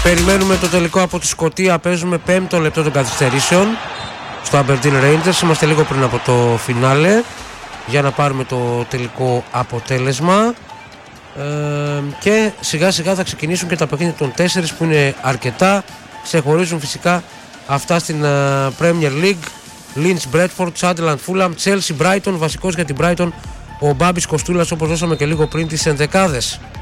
Περιμένουμε το τελικό από τη Σκωτία. Παίζουμε 5ο λεπτό των καθυστερήσεων στο Aberdeen Rangers. Είμαστε λίγο πριν από το φινάλε για να πάρουμε το τελικό αποτέλεσμα. Και σιγά σιγά θα ξεκινήσουν και τα παιχνίδια των 4 που είναι αρκετά. Ξεχωρίζουν φυσικά αυτά στην Premier League. Leeds, Bradford, Sunderland, Fulham, Chelsea, Brighton. Βασικός για την Brighton ο Μπάμπης Κοστούλας, όπως δώσαμε και λίγο πριν τις ενδεκάδες.